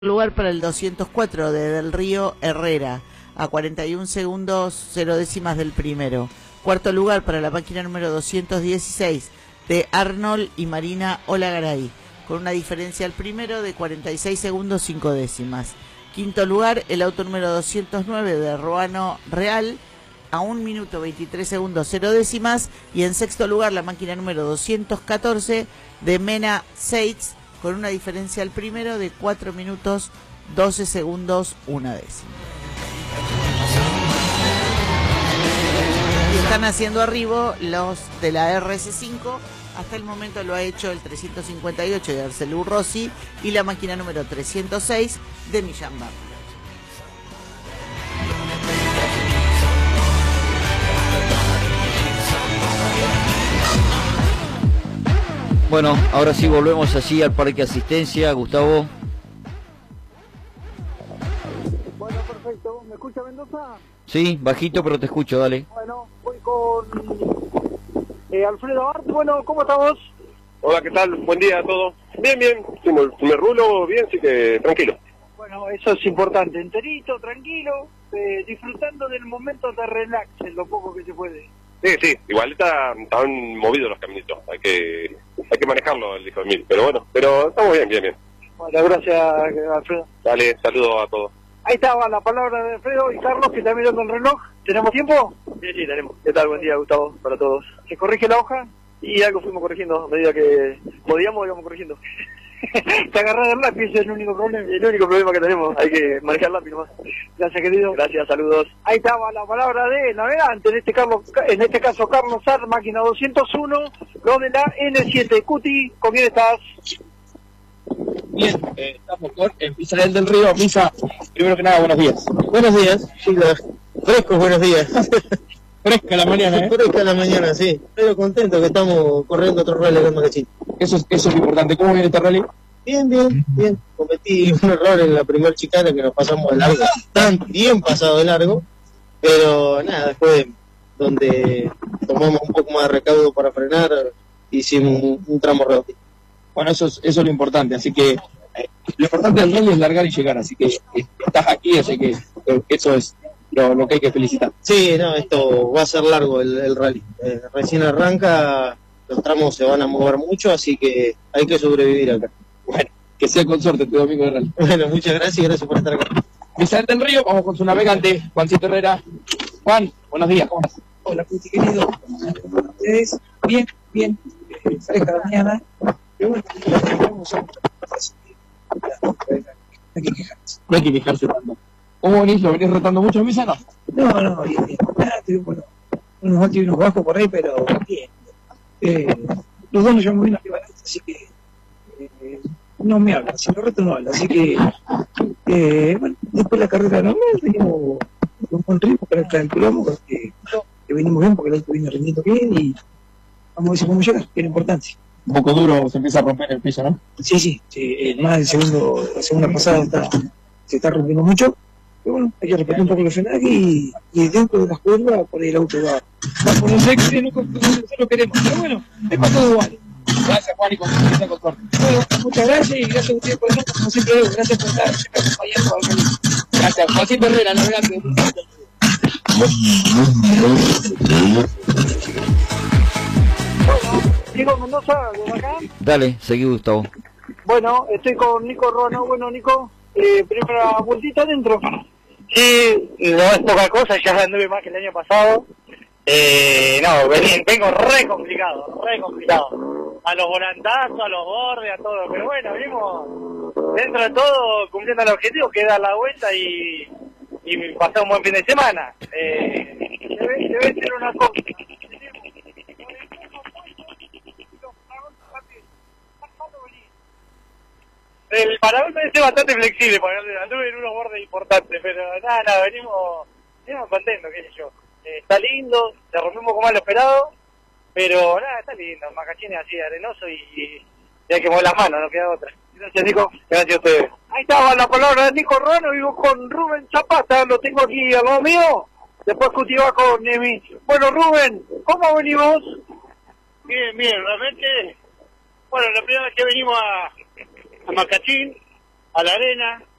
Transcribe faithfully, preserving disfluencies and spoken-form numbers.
Lugar para el doscientos cuatro de Del Río Herrera, a cuarenta y un segundos, cero décimas del primero. Cuarto lugar para la máquina número doscientos dieciséis de Arnold y Marina Olagaray, con una diferencia al primero de cuarenta y seis segundos, cinco décimas. Quinto lugar, el auto número doscientos nueve de Ruano Real, a un minuto veintitrés segundos, cero décimas. Y en sexto lugar, la máquina número doscientos catorce de Mena Seitz, con una diferencia al primero de cuatro minutos, doce segundos, una décima. Y están haciendo arribo los de la R S cinco. Hasta el momento lo ha hecho el trescientos cincuenta y ocho de Arcelú Rossi y la máquina número trescientos seis de Millán Barrio. Bueno, ahora sí volvemos allí al Parque Asistencia, Gustavo. Bueno, perfecto. ¿Me escucha Mendoza? Sí, bajito, pero te escucho, dale. Bueno, voy con eh, Alfredo Art. Bueno, ¿cómo estamos? Hola, ¿qué tal? Buen día a todos. Bien, bien. Si me, me rulo bien, así que tranquilo. Bueno, eso es importante. Enterito, tranquilo, eh, disfrutando del momento de relax, en lo poco que se puede. Sí, sí. Igual está, están movidos los caminitos. Hay que hay que manejarlo, el hijo de mil. Pero bueno, pero estamos bien, bien, bien. Bueno, gracias, Alfredo. Dale, saludos a todos. Ahí estaba la palabra de Alfredo y Carlos, que está mirando el reloj. ¿Tenemos tiempo? Sí, sí, tenemos. ¿Qué tal? Buen día, Gustavo, para todos. ¿Se corrige la hoja? Y algo fuimos corrigiendo, a medida que podíamos, íbamos corrigiendo. Te agarrás del lápiz, ese es el único problema. El único problema que tenemos, hay que manejar el lápiz nomás. Gracias, querido. Gracias, saludos. Ahí estaba la palabra de navegante, en este, Carlos, en este caso Carlos Sar, máquina doscientos uno, lo de la N siete. Cuti, ¿con quién estás? Bien, eh, estamos con el Misael del Río. Misa, primero que nada, buenos días. Buenos días, sí, frescos buenos días. Fresca la mañana, ¿eh? Fresca la mañana, sí. Pero contento que estamos corriendo otro rally acá en Macachín. Eso es, eso es lo importante. ¿Cómo viene este rally? Bien, bien, bien. Cometí un error en la primera chicana que nos pasamos de largo. Tan bien pasado de largo. Pero nada, después donde tomamos un poco más de recaudo para frenar, hicimos un, un tramo rápido. Bueno, eso es, eso es lo importante. Así que eh, lo importante del rally es largar y llegar. Así que eh, estás aquí, así que eh, eso es Lo, lo que hay que felicitar. Sí, no, esto va a ser largo el, el rally. Eh, recién arranca, los tramos se van a mover mucho, así que hay que sobrevivir acá. Bueno, que sea con suerte tu domingo de rally. Bueno, muchas gracias y gracias por estar acá. Misael del Río, vamos con su navegante, Juancito Herrera. Juan, buenos días, ¿cómo estás? Hola, Puti querido. ¿Ustedes? Bien, bien. Eh, fresca la mañana. Pero bueno, vamos a... No hay que quejarse. No hay que quejarse tanto. ¿Cómo venís? ¿Lo venís rotando mucho, Misa? No, no, no bien, bien. Nada, tuve, bueno, unos altos y unos bajos por ahí, pero bien. Eh, los dos nos llevamos bien arriba, así que eh, no me hablan, si lo reto no habla, así que eh, bueno, después la carrera normal venimos con un buen ritmo, pero calculamos que, que venimos bien porque el auto viene rindiendo bien y vamos a ver si podemos llegar, que es lo importante. Un poco duro, se empieza a romper el piso, ¿no? Sí, sí, sí eh, más el segundo, la segunda pasada está, se está rompiendo mucho. Pero bueno, hay que repetir un poco el frenaje y, y dentro de las curvas por ahí el auto va, va por el sexo y no lo queremos. Pero bueno, es para todo igual. Gracias, Juan, y con suerte con suerte. Bueno, muchas gracias y gracias a ustedes por eso, como siempre digo, gracias por estar siempre acompañando al rally. Gracias, Juancito Herrera, navegante. Nico Mendoza, de acá. Dale, seguí, Gustavo. Bueno, estoy con Nico Ruano. Bueno, Nico, eh, primera vueltita adentro. Sí, no es poca cosa, ya anduve más que el año pasado. Eh, no, vení, vengo re complicado, re complicado. A los volantazos, a los bordes, a todo. Pero bueno, venimos dentro de todo cumpliendo el objetivo, que es dar la vuelta y, y pasar un buen fin de semana. Eh, debe, debe ser una cosa. El paragón debe ser bastante flexible, porque anduve en unos bordes importantes, pero nada, nada, venimos, venimos contentos, qué sé yo. Eh, está lindo, se rompió un poco más lo esperado, pero nada, está lindo, Macachín es así arenoso y, y, y hay que mover las manos, no queda otra. Gracias, Nico. Gracias a ustedes. Ahí estaba la palabra de Nico Ruano, vivo con Rubén Zapata, lo tengo aquí al lado mío, después Cuti va con Nemi. Bueno, Rubén, ¿cómo venimos? Bien, bien, realmente, bueno, la primera vez que venimos a, a Macachín, a la arena,